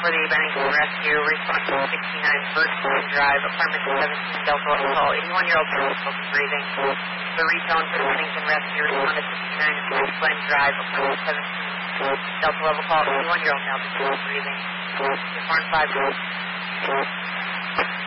for the Bennington Rescue, response to 69 First Glen Drive, apartment 17, Delta level call, 81-year-old man with difficulty breathing. The retone for the Bennington Rescue, respond to 69 First Glen Drive, apartment 17, Delta level call, 81-year-old male with difficulty breathing. Respond 5.